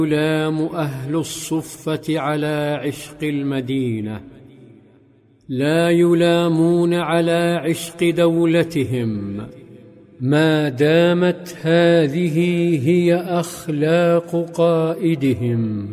يلام أهل الصفة على عشق المدينة، لا يلامون على عشق دولتهم ما دامت هذه هي أخلاق قائدهم.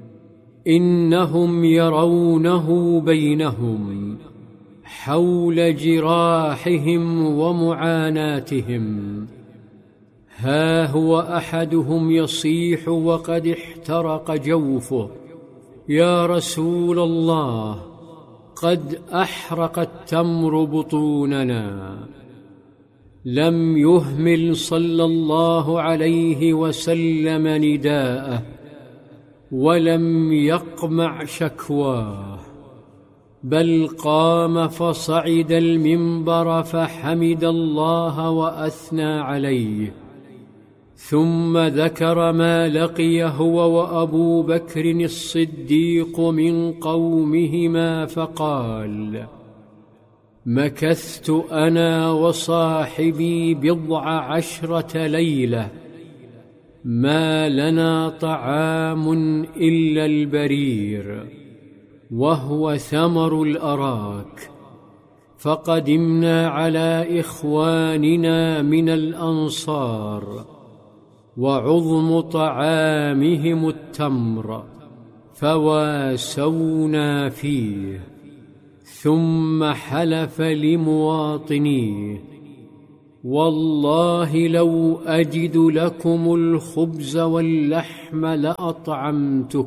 إنهم يرونه بينهم حول جراحهم ومعاناتهم. ها هو أحدهم يصيح وقد احترق جوفه: يا رسول الله، قد أحرق التمر بطوننا. لم يهمل صلى الله عليه وسلم نداءه، ولم يقمع شكواه، بل قام فصعد المنبر فحمد الله وأثنى عليه، ثم ذكر ما لقي هو وأبو بكر الصديق من قومهما فقال: مكثت أنا وصاحبي 14 ليلة، ما لنا طعام إلا البرير وهو ثمر الأراك، فقدمنا على إخواننا من الأنصار وعظم طعامهم التمر، فواسونا فيه. ثم حلف لمواطنيه: والله لو أجد لكم الخبز واللحم لأطعمتكم.